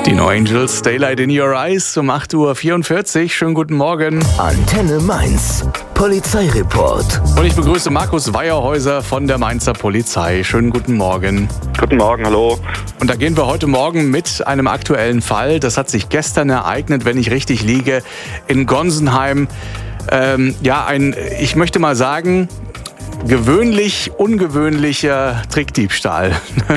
Die No Angels, Daylight in Your Eyes um 8:44 Uhr. Schönen guten Morgen. Antenne Mainz, Polizeireport. Und ich begrüße Markus Weierhäuser von der Mainzer Polizei. Schönen guten Morgen. Guten Morgen, hallo. Und da gehen wir heute Morgen mit einem aktuellen Fall. Das hat sich gestern ereignet, wenn ich richtig liege, in Gonsenheim. Ich möchte mal sagen, ungewöhnlicher Trickdiebstahl.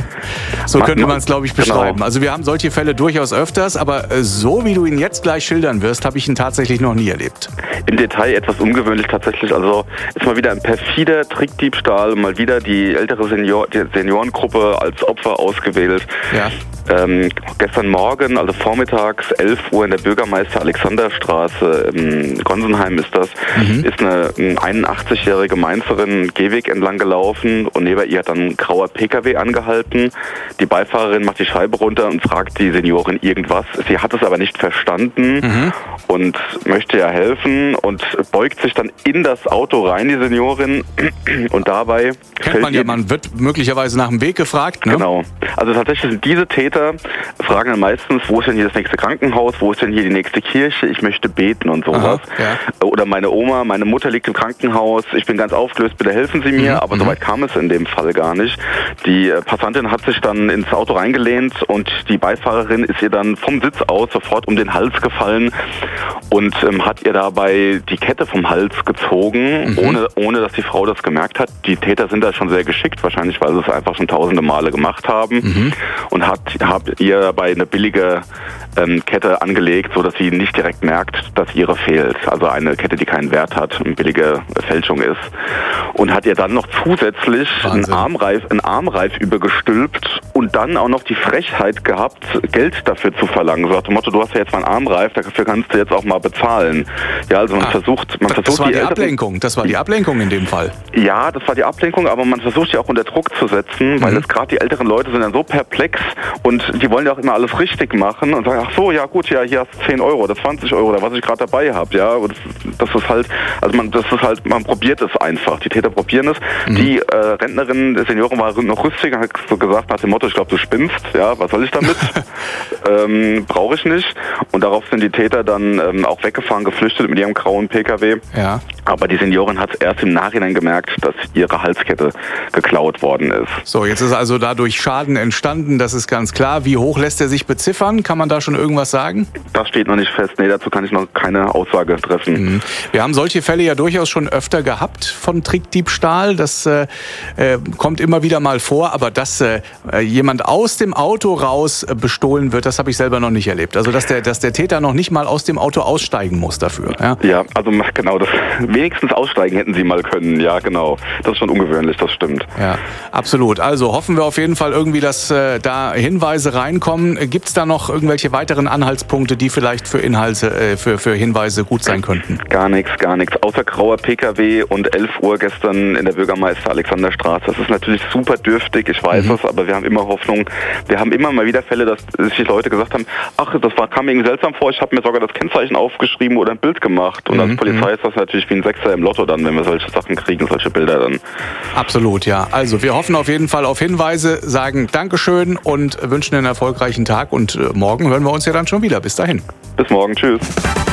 So könnte man es, glaube ich, beschreiben. Genau. Also wir haben solche Fälle durchaus öfters, aber so wie du ihn jetzt gleich schildern wirst, habe ich ihn tatsächlich noch nie erlebt. Im Detail etwas ungewöhnlich tatsächlich. Also ist mal wieder ein perfider Trickdiebstahl, mal wieder die ältere Seniorengruppe als Opfer ausgewählt. Ja. Gestern Morgen, also vormittags, 11 Uhr in der Bürgermeister-Alexanderstraße in Gonsenheim ist das, ist eine 81-jährige Mainzerin einen Gehweg entlang gelaufen und neben ihr hat dann ein grauer PKW angehalten. Die Beifahrerin macht die Scheibe runter und fragt die Seniorin irgendwas. Sie hat es aber nicht verstanden und möchte ja helfen und beugt sich dann in das Auto rein, die Seniorin, und dabei kennt man ja, man wird möglicherweise nach dem Weg gefragt, ne? Genau. Also tatsächlich sind diese Täter fragen dann meistens, wo ist denn hier das nächste Krankenhaus, wo ist denn hier die nächste Kirche, ich möchte beten und sowas. Ja. Oder meine Mutter liegt im Krankenhaus, ich bin ganz aufgelöst, bitte helfen Sie mir, aber soweit kam es in dem Fall gar nicht. Die Passantin hat sich dann ins Auto reingelehnt und die Beifahrerin ist ihr dann vom Sitz aus sofort um den Hals gefallen und hat ihr dabei die Kette vom Hals gezogen, ohne dass die Frau das gemerkt hat. Die Täter sind da schon sehr geschickt, wahrscheinlich weil sie es einfach schon tausende Male gemacht haben und hat ihr dabei eine billige Kette angelegt, sodass sie nicht direkt merkt, dass ihre fehlt. Also eine Kette, die keinen Wert hat, eine billige Fälschung ist. Und hat ihr dann noch zusätzlich einen Armreif übergestülpt und dann auch noch die Frechheit gehabt, Geld dafür zu verlangen. So nach dem Motto, du hast ja jetzt mal einen Armreif, dafür kannst du jetzt auch mal bezahlen. Ja, also man versucht das war die Ablenkung. Das war die Ablenkung in dem Fall. Ja, das war die Ablenkung, aber man versucht ja auch unter Druck zu setzen, weil es gerade die älteren Leute sind dann so perplex und die wollen ja auch immer alles richtig machen und sagen, ach so, ja gut, ja, hier hast du 10 Euro oder 20 Euro oder was ich gerade dabei habe, ja. Und das ist halt, man probiert es einfach. Die Täter probieren es. Die Rentnerin, die Seniorin war noch rüstig, hat so gesagt nach dem Motto, ich glaube, du spinnst, ja, was soll ich damit? Brauche ich nicht. Und darauf sind die Täter dann auch weggefahren, geflüchtet mit ihrem grauen PKW. Ja. Aber die Seniorin hat es erst im Nachhinein gemerkt, dass ihre Halskette geklaut worden ist. So, jetzt ist also dadurch Schaden entstanden, das ist ganz klar. Wie hoch lässt er sich beziffern? Kann man da schon irgendwas sagen? Das steht noch nicht fest. Nee, dazu kann ich noch keine Aussage treffen. Wir haben solche Fälle ja durchaus schon öfter gehabt von Trickdiebstahl. Das kommt immer wieder mal vor, aber dass jemand aus dem Auto raus bestohlen wird, das habe ich selber noch nicht erlebt. Also dass der Täter noch nicht mal aus dem Auto aussteigen muss dafür. Ja, also genau, das wenigstens aussteigen hätten sie mal können. Ja, genau. Das ist schon ungewöhnlich, das stimmt. Ja, absolut. Also hoffen wir auf jeden Fall irgendwie, dass da Hinweise reinkommen. Gibt es da noch irgendwelche weiteren Anhaltspunkte, die vielleicht für Hinweise gut sein könnten? Gar nichts. Außer grauer PKW und 11 Uhr gestern in der Bürgermeister-Alexanderstraße. Das ist natürlich super dürftig, ich weiß es, aber wir haben immer Hoffnung. Wir haben immer mal wieder Fälle, dass sich die Leute gesagt haben, ach, kam mir irgendwie seltsam vor, ich habe mir sogar das Kennzeichen aufgeschrieben oder ein Bild gemacht. Und als Polizei ist das natürlich wie ein Sechser im Lotto dann, wenn wir solche Sachen kriegen, solche Bilder dann. Absolut, ja. Also wir hoffen auf jeden Fall auf Hinweise, sagen Dankeschön und wünschen einen erfolgreichen Tag und morgen hören wir uns ja dann schon wieder. Bis dahin. Bis morgen, tschüss.